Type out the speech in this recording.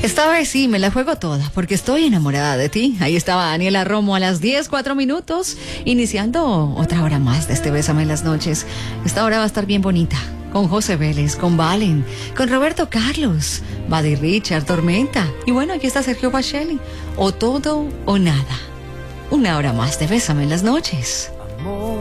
Esta vez sí, me la juego toda, porque estoy enamorada de ti. Ahí estaba Daniela Romo a las 10:04, iniciando otra hora más de este Bésame en las noches. Esta hora va a estar bien bonita, con José Vélez, con Valen, con Roberto Carlos, Buddy Richard, Tormenta. Y bueno, aquí está Sergio Pacelli. O todo o nada. Una hora más de Bésame en las noches.